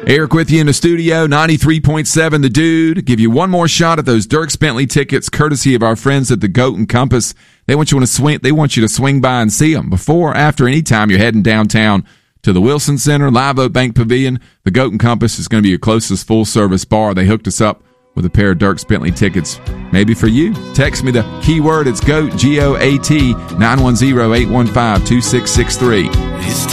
Eric with you in the studio, 93.7 The Dude. Give you one more shot at those Dierks Bentley tickets, courtesy of our friends at the Goat and Compass. They want you to swing by and see them before, after, any time you're heading downtown to the Wilson Center, Live Oak Bank Pavilion. The Goat and Compass is going to be your closest full-service bar. They hooked us up with a pair of Dierks Bentley tickets, maybe for you. Text me the keyword, it's GOAT, GOAT, 910-815-2663.